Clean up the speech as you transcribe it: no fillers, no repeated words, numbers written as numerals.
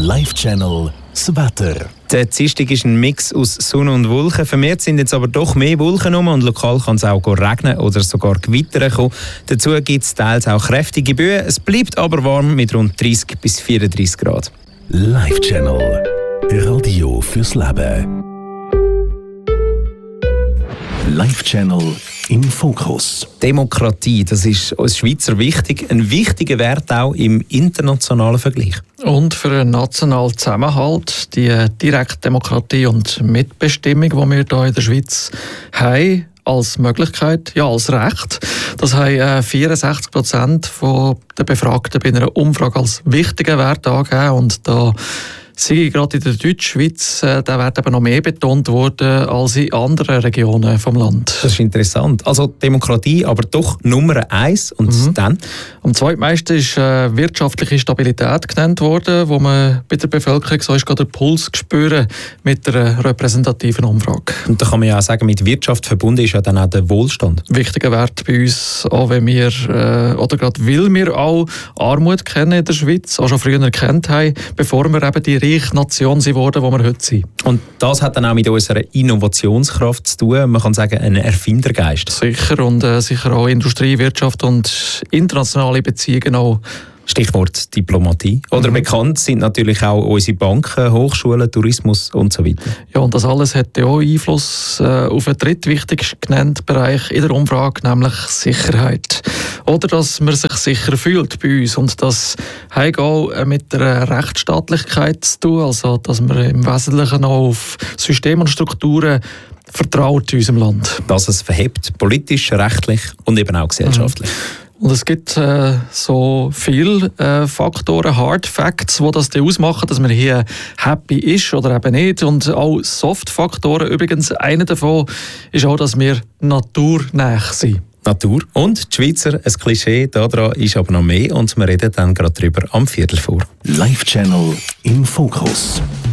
Live-Channel das Wetter. Der Dienstag ist ein Mix aus Sonne und Wolken. Vermehrt sind jetzt aber doch mehr Wolken rum und lokal kann es auch regnen oder sogar gewittern kommen. Dazu gibt es teils auch kräftige Böen. Es bleibt aber warm mit rund 30 bis 34 Grad. Live-Channel. Radio fürs Leben. Live-Channel im Fokus. Demokratie, das ist uns Schweizer wichtig. Ein wichtiger Wert auch im internationalen Vergleich. Und für einen nationalen Zusammenhalt, die Direktdemokratie und Mitbestimmung, die wir hier in der Schweiz haben, als Möglichkeit, ja als Recht. Das haben 64% der Befragten bei einer Umfrage als wichtigen Wert angegeben. Und da sei gerade in der Deutschschweiz der Wert eben noch mehr betont worden als in anderen Regionen vom Land. Das ist interessant. Also Demokratie, aber doch Nummer 1 und dann? Am zweitmeisten ist wirtschaftliche Stabilität genannt worden, wo man bei der Bevölkerung so ist gerade den Puls spüren mit einer repräsentativen Umfrage. Und da kann man ja auch sagen, mit Wirtschaft verbunden ist ja dann auch der Wohlstand. Wichtiger Wert bei uns, auch wenn wir, oder gerade weil wir auch Armut kennen in der Schweiz, auch schon früher erkannt haben, bevor wir eben die reiche Nation sind worden, die wir heute sind. Und das hat dann auch mit unserer Innovationskraft zu tun. Man kann sagen, ein Erfindergeist. Sicher, und sicher auch Industrie, Wirtschaft und internationale Beziehungen auch. Stichwort Diplomatie. Oder bekannt sind natürlich auch unsere Banken, Hochschulen, Tourismus und so weiter. Ja, und das alles hat ja auch Einfluss auf den drittwichtigsten genannten Bereich in der Umfrage, nämlich Sicherheit. Oder dass man sich sicher fühlt bei uns. Und das hat auch mit der Rechtsstaatlichkeit zu tun, also dass man im Wesentlichen auch auf Systeme und Strukturen vertraut in unserem Land. Dass es verhebt, politisch, rechtlich und eben auch gesellschaftlich. Und es gibt so viele Faktoren, Hard Facts, die das ausmachen, dass man hier happy ist oder eben nicht. Und auch Soft-Faktoren. Übrigens, einer davon ist auch, dass wir naturnah sind. Natur. Und die Schweizer, ein Klischee, daran ist aber noch mehr. Und wir reden dann gerade drüber am 15:45. Live-Channel im Fokus.